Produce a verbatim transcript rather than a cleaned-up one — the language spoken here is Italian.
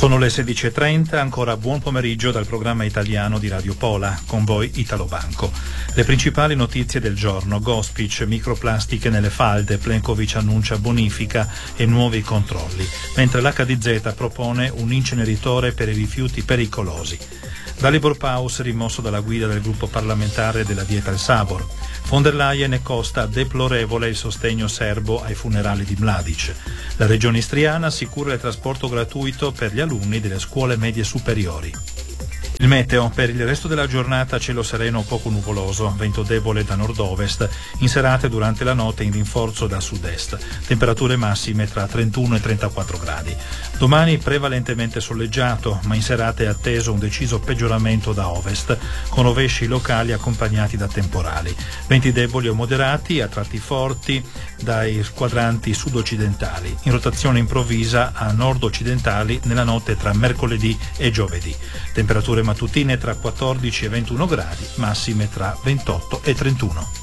Sono le sedici e trenta, ancora buon pomeriggio dal programma italiano di Radio Pola, con voi Italo Banco. Le principali notizie del giorno: Gospic, microplastiche nelle falde, Plenković annuncia bonifica e nuovi controlli, mentre l'H D Z propone un inceneritore per i rifiuti pericolosi. Dalibor Paus rimosso dalla guida del gruppo parlamentare della Dieta al Sabor. Von der Leyen e Costa deplorevole il sostegno serbo ai funerali di Mladic. La regione istriana assicura il trasporto gratuito per gli alunni delle scuole medie superiori. Il meteo: per il resto della giornata cielo sereno o poco nuvoloso, vento debole da nord-ovest, in serate durante la notte in rinforzo da sud-est, temperature massime tra trentuno e trentaquattro gradi. Domani prevalentemente soleggiato, ma in serate è atteso un deciso peggioramento da ovest, con rovesci locali accompagnati da temporali. Venti deboli o moderati, a tratti forti dai quadranti sud-occidentali, in rotazione improvvisa a nord-occidentali nella notte tra mercoledì e giovedì. Temperature mattutine tra quattordici e ventuno gradi, massime tra ventotto e trentuno.